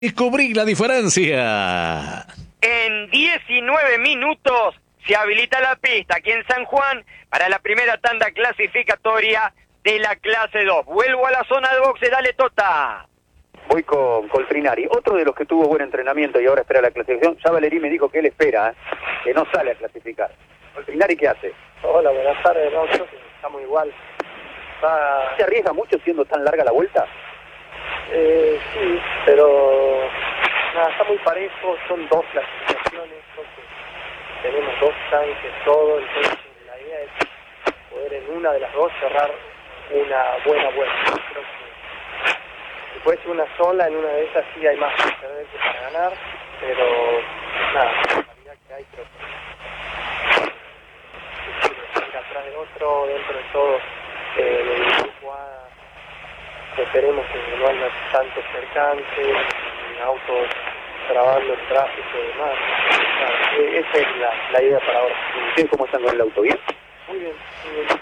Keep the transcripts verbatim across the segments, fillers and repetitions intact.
Descubrí la diferencia. En diecinueve minutos se habilita la pista aquí en San Juan para la primera tanda clasificatoria de la clase dos. Vuelvo a la zona de boxe, dale Tota. Voy con Coltrinari, otro de los que tuvo buen entrenamiento y ahora espera la clasificación. Ya Valerí me dijo que él espera, ¿eh? que no sale a clasificar. Coltrinari, ¿qué hace? Hola, buenas tardes, no, creo que estamos igual. Está... ¿Se arriesga mucho siendo tan larga la vuelta? Eh, sí, pero nada, está muy parejo, son dos clasificaciones, entonces tenemos dos tanques, todo, entonces la idea es poder en una de las dos cerrar una buena vuelta. Creo que si fuese una sola, en una de esas sí hay más que perder que para ganar, pero nada, la calidad que hay creo que ir atrás de otro, dentro de todo, eh, en el grupo A esperemos que no haya tantos percances, autos trabando el tráfico y demás. Nada, esa es la, la idea para ahora. ¿Ustedes cómo están con el auto? ¿Bien? Muy bien, muy bien.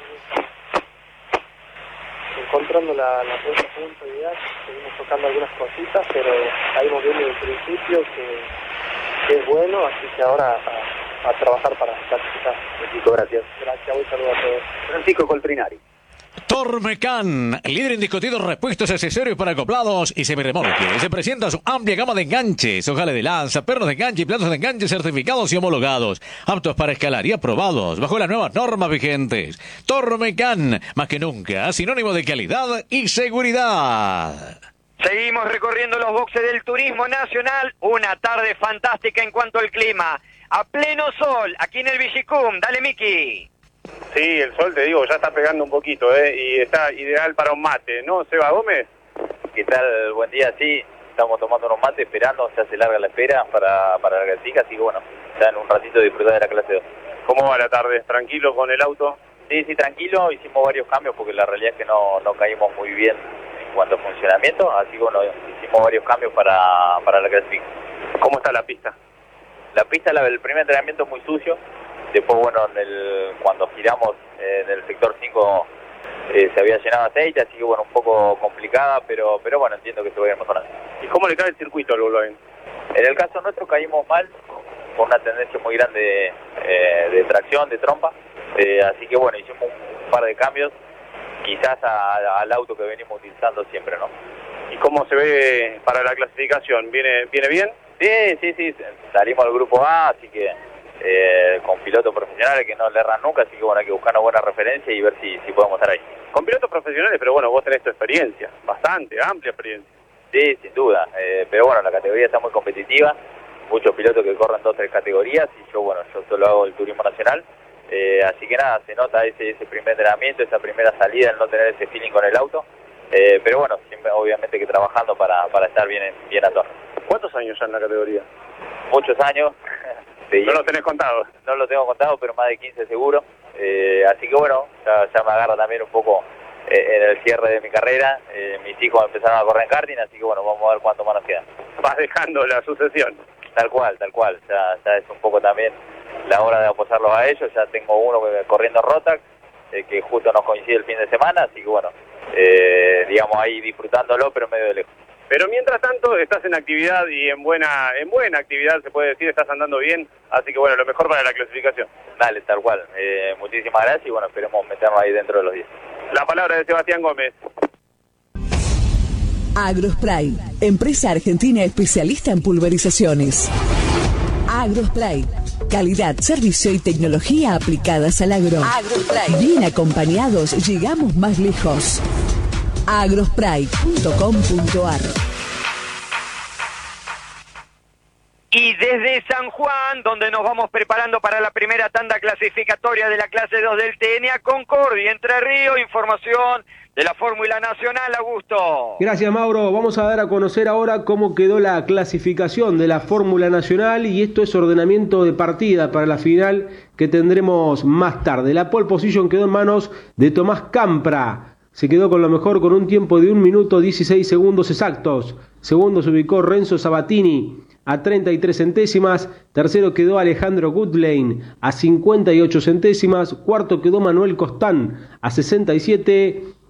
Encontrando la, la puesta a punto ideal, seguimos tocando algunas cositas, pero salimos bien desde el principio que, que es bueno, así que ahora a, a trabajar para clasificar. Francisco, gracias. Gracias, un saludo a todos. Francisco Coltrinari. Tormecan, líder indiscutido en repuestos, accesorios para acoplados y semirremolque. Se presenta su amplia gama de enganches, ojales de lanza, pernos de enganche y platos de enganche certificados y homologados, aptos para escalar y aprobados bajo las nuevas normas vigentes. Tormecan, más que nunca, sinónimo de calidad y seguridad. Seguimos recorriendo los boxes del turismo nacional, una tarde fantástica en cuanto al clima. A pleno sol, aquí en el Villicum, dale Miki. Sí, el sol, te digo, ya está pegando un poquito, ¿eh? Y está ideal para un mate, ¿no, Seba Gómez? ¿Qué tal? Buen día, sí. Estamos tomando unos mates, esperando, se hace larga la espera para, para la clasifica, así que bueno, ya en un ratito disfrutar de la clase dos. ¿Cómo va la tarde? ¿Tranquilo con el auto? Sí, sí, tranquilo. Hicimos varios cambios porque la realidad es que no, no caímos muy bien en cuanto a funcionamiento, así que bueno, hicimos varios cambios para, para la clasifica. ¿Cómo está la pista? La pista, la, el primer entrenamiento es muy sucio. Después, bueno, en el, cuando giramos eh, en el sector cinco eh, se había llenado aceite, así que bueno, un poco complicada, pero pero bueno, entiendo que se va a ir mejorando. ¿Y cómo le cae el circuito al Volkswagen? En el caso nuestro caímos mal, con una tendencia muy grande de, eh, de tracción, de trompa, eh, así que bueno, hicimos un par de cambios, quizás a, a, al auto que venimos utilizando siempre, ¿no? ¿Y cómo se ve para la clasificación? ¿Viene, viene bien? Sí, sí, sí, salimos al grupo A, así que... Eh, con pilotos profesionales que no le erran nunca, así que bueno, hay que buscar una buena referencia y ver si, si podemos estar ahí. Con pilotos profesionales, pero bueno, vos tenés tu experiencia, bastante, amplia experiencia. Sí, sin duda, eh, pero bueno, la categoría está muy competitiva, muchos pilotos que corren dos o tres categorías y yo, bueno, yo solo hago el turismo nacional, eh, así que nada, se nota ese, ese primer entrenamiento, esa primera salida, el no tener ese feeling con el auto, eh, pero bueno, siempre obviamente que trabajando para, para estar bien, bien a tono. ¿Cuántos años ya en la categoría? Muchos años. Sí, no lo tenés contado. No lo tengo contado, pero más de quince seguro. Eh, así que bueno, ya, ya me agarra también un poco eh, en el cierre de mi carrera. Eh, mis hijos empezaron a correr en karting, así que bueno, vamos a ver cuánto más nos queda. Vas dejando la sucesión. Tal cual, tal cual. Ya, ya es un poco también la hora de aposarlos a ellos. Ya tengo uno corriendo Rotax, eh, que justo nos coincide el fin de semana, así que bueno, eh, digamos ahí disfrutándolo, pero medio de lejos. Pero mientras tanto estás en actividad y en buena en buena actividad, se puede decir, estás andando bien, así que bueno, lo mejor para la clasificación. Dale, tal cual. Eh, muchísimas gracias y bueno, esperemos meternos ahí dentro de los diez. La palabra de Sebastián Gómez. Agrospray, empresa argentina especialista en pulverizaciones. Agrospray, calidad, servicio y tecnología aplicadas al agro. Agrospray. Bien acompañados, llegamos más lejos. agrospray punto com punto ar. Y desde San Juan, donde nos vamos preparando para la primera tanda clasificatoria de la clase dos del T N A Concordia, Entre Ríos, información de la Fórmula Nacional, Augusto. Gracias, Mauro. Vamos a dar a conocer ahora cómo quedó la clasificación de la Fórmula Nacional y esto es ordenamiento de partida para la final que tendremos más tarde. La pole position quedó en manos de Tomás Campra. Se quedó con lo mejor con un tiempo de un minuto dieciséis segundos exactos. Segundo se ubicó Renzo Sabatini a treinta y tres centésimas. Tercero quedó Alejandro Goodlane a cincuenta y ocho centésimas. Cuarto quedó Manuel Costán a sesenta y siete.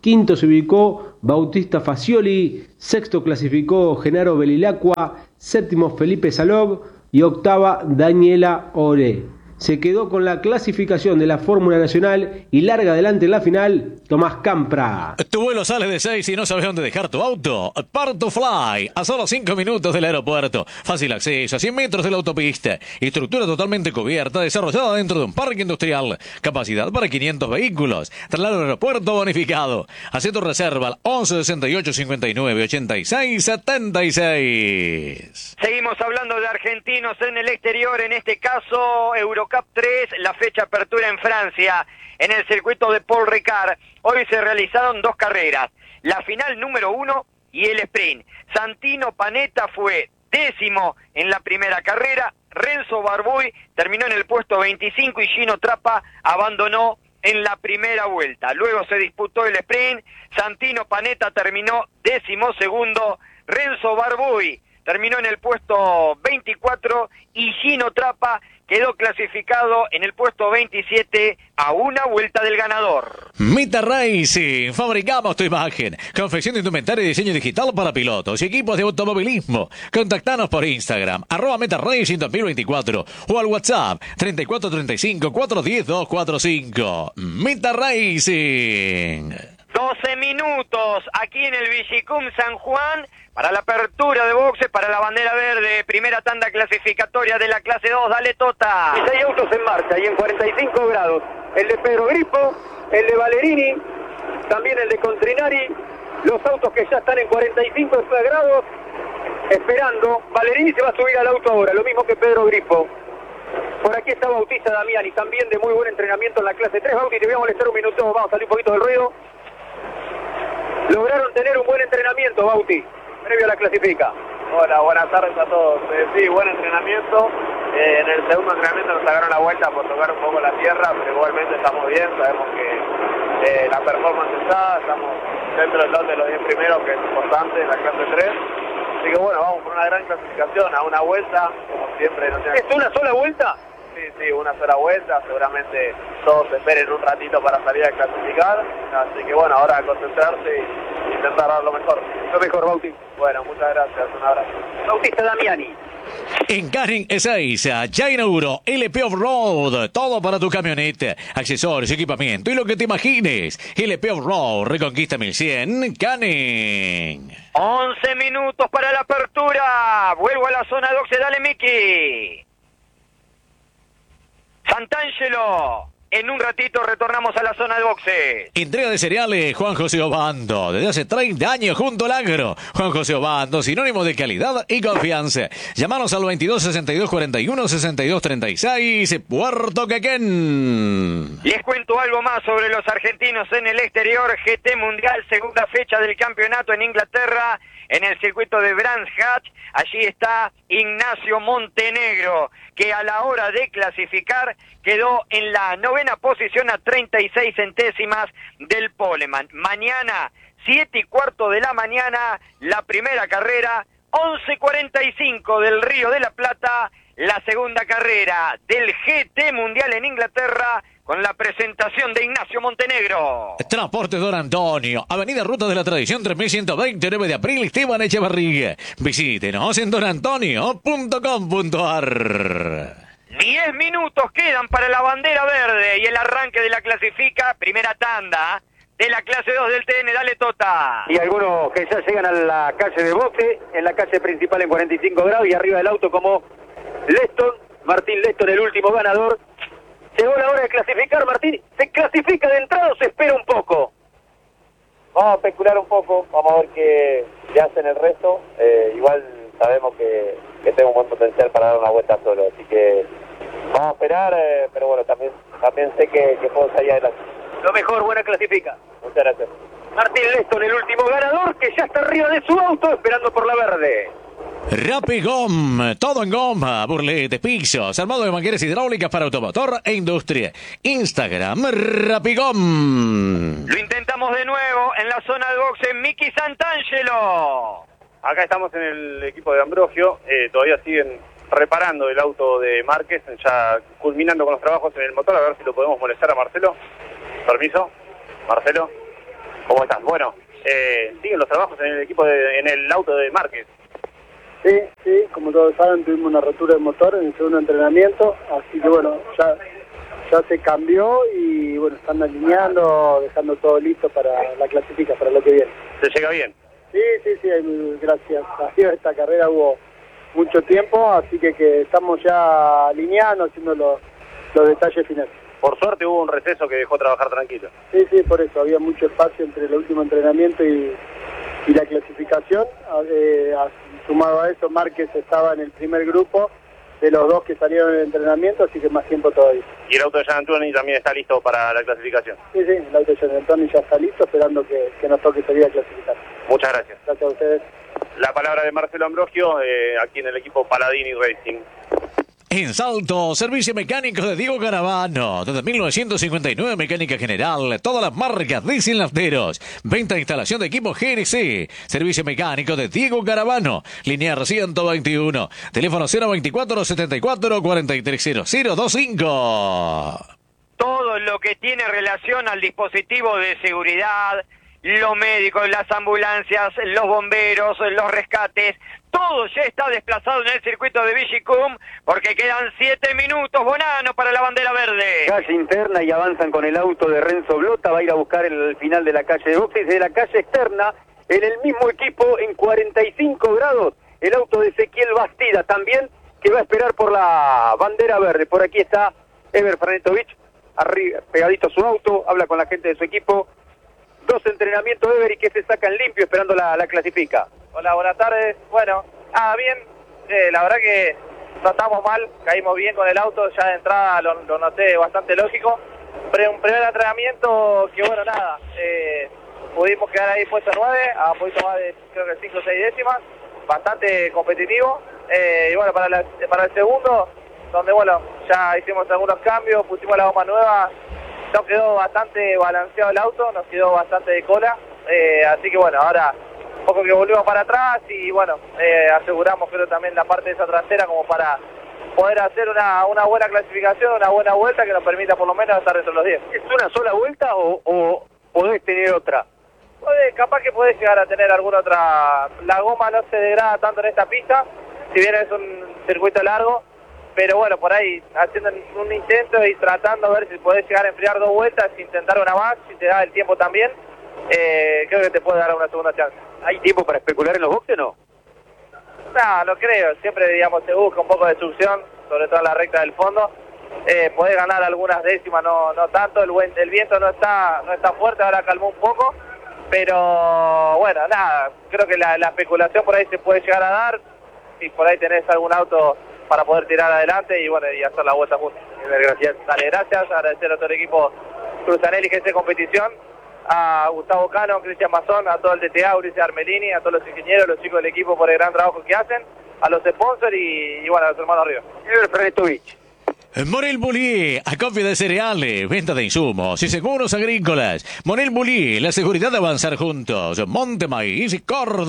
quinto se ubicó Bautista Facioli, sexto clasificó Genaro Belilacqua, séptimo Felipe Salog y octava Daniela Ore. Se quedó con la clasificación de la Fórmula Nacional y larga adelante en la final Tomás Campra. Tu vuelo sale de seis y no sabes dónde dejar tu auto. Part2Fly, a solo cinco minutos del aeropuerto. Fácil acceso, a cien metros de la autopista. Estructura totalmente cubierta, desarrollada dentro de un parque industrial. Capacidad para quinientos vehículos. Traslado al aeropuerto bonificado. Haz tu reserva al once sesenta y ocho cincuenta y nueve ochenta y seis setenta y seis. Seguimos hablando de argentinos en el exterior, en este caso Eurocup tres, la fecha apertura en Francia, en el circuito de Paul Ricard. Hoy se realizaron dos carreras, la final número uno y el sprint. Santino Panetta fue décimo en la primera carrera, Renzo Barbuy terminó en el puesto veinticinco y Gino Trappa abandonó en la primera vuelta. Luego se disputó el sprint, Santino Panetta terminó décimo segundo, Renzo Barbuy terminó en el puesto veinticuatro y Gino Trappa quedó clasificado en el puesto veintisiete a una vuelta del ganador. Meta Racing, fabricamos tu imagen. Confección de indumentaria y diseño digital para pilotos y equipos de automovilismo. Contactanos por Instagram, arroba Meta Racing dos mil veinticuatro o al WhatsApp treinta y cuatro treinta y cinco cuatrocientos diez doscientos cuarenta y cinco. Meta Racing. doce minutos aquí en el Vigicum San Juan para la apertura de boxes, para la bandera verde, primera tanda clasificatoria de la clase dos, dale Tota. Y seis autos en marcha y en cuarenta y cinco grados. El de Pedro Grifo, el de Valerini, también el de Contrinari, los autos que ya están en cuarenta y cinco grados, esperando. Valerini se va a subir al auto ahora, lo mismo que Pedro Grifo. Por aquí está Bautista Damiani, también de muy buen entrenamiento en la clase tres. Bauti, te voy a molestar un minuto, vamos a salir un poquito del ruido. Lograron tener un buen entrenamiento, Bauti, previo a la clasifica. Hola, buenas tardes a todos. Eh, sí, buen entrenamiento. Eh, en el segundo entrenamiento nos sacaron la vuelta por tocar un poco la tierra, pero igualmente estamos bien. Sabemos que eh, la performance está, estamos dentro del lot de los diez primeros, que es importante en la clase tres. Así que bueno, vamos por una gran clasificación, a una vuelta, como siempre. No tiene... ¿Es una sola vuelta? Sí, sí, una sola vuelta. Seguramente todos esperen un ratito para salir a clasificar. Así que bueno, ahora a concentrarse y intentar dar lo mejor. Lo mejor, Bauti. Bueno, muchas gracias, un abrazo. Bautista Damiani. En Carin Ezeiza ya inauguró L P Off-Road, todo para tu camioneta, accesorios, equipamiento y lo que te imagines. L P Off-Road, Reconquista mil cien, Canin. once minutos para la apertura, vuelvo a la zona de boxe, dale Miki. Santangelo, en un ratito retornamos a la zona de boxes. Entrega de cereales Juan José Obando, desde hace treinta años junto al agro. Juan José Obando, sinónimo de calidad y confianza. Llámanos al veintidós sesenta y dos cuarenta y uno sesenta y dos treinta y seis, Puerto Quequén. Les cuento algo más sobre los argentinos en el exterior. G T Mundial, segunda fecha del campeonato en Inglaterra, en el circuito de Brands Hatch. Allí está Ignacio Montenegro, que a la hora de clasificar quedó en la novena posición a treinta y seis centésimas del poleman. Mañana, siete y cuarto de la mañana, la primera carrera, once cuarenta y cinco del Río de la Plata, la segunda carrera del G T Mundial en Inglaterra, con la presentación de Ignacio Montenegro. Transporte Don Antonio, Avenida Ruta de la Tradición tres mil ciento veinte, nueve de abril, Esteban Echevarría. Visítenos en don antonio punto com punto a r. Diez minutos quedan para la bandera verde y el arranque de la clasifica, primera tanda de la clase dos del T N, dale Tota. Y algunos que ya llegan a la calle de boxe, en la calle principal en cuarenta y cinco grados y arriba del auto como Leston, Martín Leston, el último ganador. Llegó la hora de clasificar, Martín. ¿Se clasifica de entrada o se espera un poco? Vamos a especular un poco, vamos a ver qué, qué hacen el resto. Eh, igual sabemos que, que tengo un buen potencial para dar una vuelta solo, así que vamos a esperar, eh, pero bueno, también también sé que, que puedo salir adelante. Lo mejor, buena clasifica. Muchas gracias. Martín Leston, el último ganador, que ya está arriba de su auto esperando por la verde. Rapigom, todo en goma, burletes, pisos, armado de mangueras hidráulicas para automotor e industria. Instagram, Rapigom. Lo intentamos de nuevo en la zona de boxe, Miki Santangelo. Acá estamos en el equipo de Ambrogio, eh, todavía siguen reparando el auto de Márquez, ya culminando con los trabajos en el motor, a ver si lo podemos molestar a Marcelo. Permiso, Marcelo. ¿Cómo estás? Bueno, eh, siguen los trabajos en el equipo, de, en el auto de Márquez. Sí, sí, como todos saben, tuvimos una rotura de motor en el segundo entrenamiento, así que bueno, ya, ya se cambió y bueno, están alineando, dejando todo listo para la clasifica, para lo que viene. ¿Se llega bien? Sí, sí, sí, gracias a Dios esta carrera hubo mucho tiempo, así que, que estamos ya alineando, haciendo los, los detalles finales. Por suerte hubo un receso que dejó trabajar tranquilo. Sí, sí, por eso, había mucho espacio entre el último entrenamiento y, y la clasificación. Eh, sumado a eso, Márquez estaba en el primer grupo de los dos que salieron del entrenamiento, así que más tiempo todavía. ¿Y el auto de Gian Antoni también está listo para la clasificación? Sí, sí, el auto de Gian Antoni ya está listo, esperando que, que nos toque salir a clasificar. Muchas gracias. Gracias a ustedes. La palabra de Marcelo Ambrogio, eh, aquí en el equipo Paladini Racing. En Salto, servicio mecánico de Diego Garavano. Desde mil novecientos cincuenta y nueve, mecánica general, todas las marcas diesel nafteros. Venta e instalación de equipos G N C. Servicio mecánico de Diego Garavano. Linear ciento veintiuno. Teléfono cero veinticuatro, setenta y cuatro, cuarenta y tres cero cero veinticinco. Todo lo que tiene relación al dispositivo de seguridad, los médicos, las ambulancias, los bomberos, los rescates, todo ya está desplazado en el circuito de Vigicum porque quedan siete minutos, Bonano, para la bandera verde. Calle interna y avanzan con el auto de Renzo Blota, va a ir a buscar el final de la calle de boxes. De la calle externa, en el mismo equipo, en cuarenta y cinco grados, el auto de Ezequiel Bastida también, que va a esperar por la bandera verde. Por aquí está Ever Franetovich, arriba, pegadito a su auto, habla con la gente de su equipo. Dos entrenamientos de Ever y que se sacan limpio esperando la, la clasifica. Hola, buenas tardes. Bueno, ah, bien, eh, la verdad que no estamos mal, caímos bien con el auto, ya de entrada lo, lo noté bastante lógico. Pero un primer entrenamiento que bueno, nada, eh, pudimos quedar ahí puesto nueve, a un poquito más de creo que cinco o seis décimas, bastante competitivo. Eh, y bueno, para, la, para el segundo, donde bueno, ya hicimos algunos cambios, pusimos la goma nueva, nos quedó bastante balanceado el auto, nos quedó bastante de cola, eh, así que bueno, ahora un poco que volvimos para atrás y bueno, eh, aseguramos creo también la parte de esa trasera como para poder hacer una, una buena clasificación, una buena vuelta que nos permita por lo menos estar dentro de los diez. ¿Es una sola vuelta o, o podés tener otra? Puede, capaz que podés llegar a tener alguna otra, la goma no se degrada tanto en esta pista, si bien es un circuito largo, pero bueno, por ahí haciendo un intento y tratando a ver si podés llegar a enfriar dos vueltas, intentar una más, si te da el tiempo también, eh, creo que te puede dar una segunda chance. ¿Hay tiempo para especular en los boxes o no? No, no creo, siempre digamos se busca un poco de succión, sobre todo en la recta del fondo, eh, podés ganar algunas décimas, no no tanto, el, buen, el viento no está no está fuerte, ahora calmó un poco, pero bueno, nada, creo que la, la especulación por ahí se puede llegar a dar, si por ahí tenés algún auto para poder tirar adelante y bueno, y hacer la vuelta juntos. Gracias. Dale, gracias, agradecer a todo el equipo Cruzanelli que es de competición, a Gustavo Cano, Cristian Mazón, a todo el D T A, Ulises Armelini, a todos los ingenieros, los chicos del equipo por el gran trabajo que hacen, a los sponsors y, y bueno, a los hermanos Río. Ever Franetovich. Morel Bulí, acopio de cereales, venta de insumos y seguros agrícolas. Morel Bulí, la seguridad de avanzar juntos. Monte Maíz y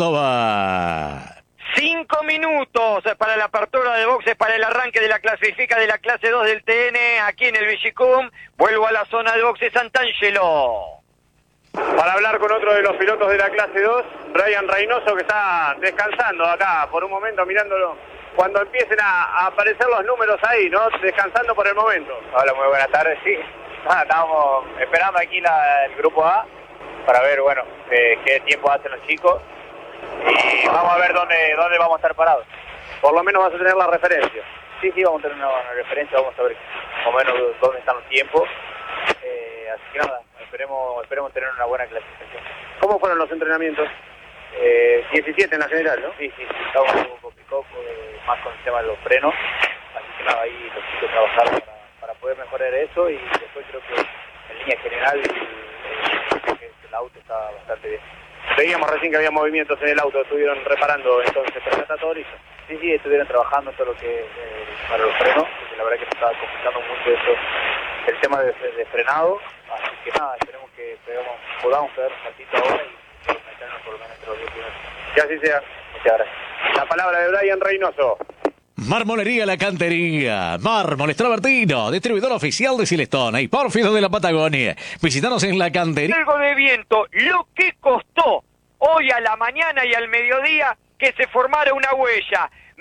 Córdoba. Cinco minutos para la apertura de boxes, para el arranque de la clasifica de la clase dos del T N, aquí en el Vigicum. Vuelvo a la zona de boxes Sant'Angelo. Para hablar con otro de los pilotos de la clase dos, Brian Reynoso, que está descansando acá por un momento, mirándolo. Cuando empiecen a, a aparecer los números ahí, ¿no? Descansando por el momento. Hola, muy buenas tardes, sí. Ah, estábamos esperando aquí la, el grupo A para ver, bueno, eh, qué tiempo hacen los chicos. Y vamos a ver dónde dónde vamos a estar parados. Por lo menos vas a tener la referencia. Sí, sí, vamos a tener una, una referencia, vamos a ver más o menos dónde están los tiempos. Eh, así que nada, esperemos esperemos tener una buena clasificación. ¿Cómo fueron los entrenamientos? Eh, diecisiete en la general, ¿no? Sí, sí, sí, estamos un poco complicado eh, más con el tema de los frenos. Así que nada, ahí los chicos trabajaron para, para poder mejorar eso y después creo que en línea general el, el, el, el auto está bastante bien. Veíamos recién que había movimientos en el auto, estuvieron reparando entonces, pero ya está todo listo. Sí, sí, estuvieron trabajando todo lo que eh, para los frenos, porque la verdad que se estaba complicando mucho eso, el tema de, de frenado, así que nada, esperemos que pegamos, podamos pegar un saltito ahora y meternos por lo menos entre los diez primeros. Que así sea. Muchas gracias. La palabra de Brian Reynoso. Marmolería La Cantería, Mármoles Travertino, distribuidor oficial de Silestone y Pórfido de la Patagonia. Visítanos en La Cantería. Algo de viento, lo que costó hoy a la mañana y al mediodía que se formara una huella.